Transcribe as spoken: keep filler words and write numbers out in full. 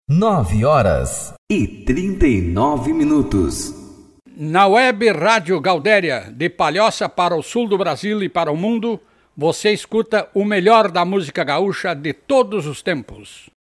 Nove horas e trinta e nove minutos. Na web Rádio Galdéria, de Palhoça para o sul do Brasil e para o mundo, você escuta o melhor da música gaúcha de todos os tempos.